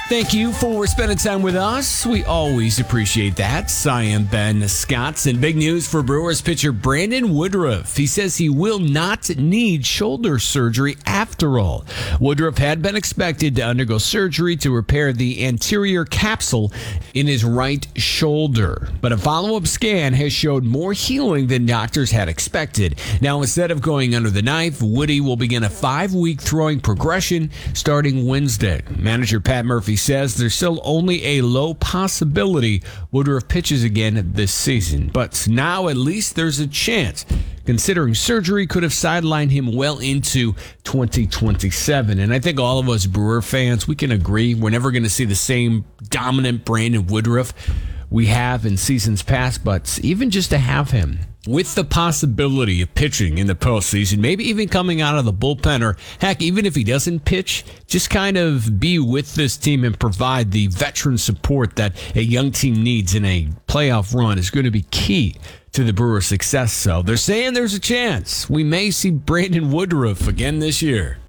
Thank you for spending time with us. We always appreciate that. I am Ben Scott, and big news for Brewers pitcher Brandon Woodruff. He says he will not need shoulder surgery after all. Woodruff had been expected to undergo surgery to repair the anterior capsule in his right shoulder, but a follow-up scan has showed more healing than doctors had expected. Now, instead of going under the knife, Woody will begin a 5-week throwing progression starting Wednesday. Manager Pat Murphy says there's still only a low possibility Woodruff pitches again this season, but now at least there's a chance, considering surgery could have sidelined him well into 2027. And I think all of us Brewer fans, we can agree we're never going to see the same dominant Brandon Woodruff we have in seasons past, but even just to have him with the possibility of pitching in the postseason, maybe even coming out of the bullpen, or heck, even if he doesn't pitch, just kind of be with this team and provide the veteran support that a young team needs in a playoff run is going to be key to the Brewers' success. So they're saying there's a chance we may see Brandon Woodruff again this year.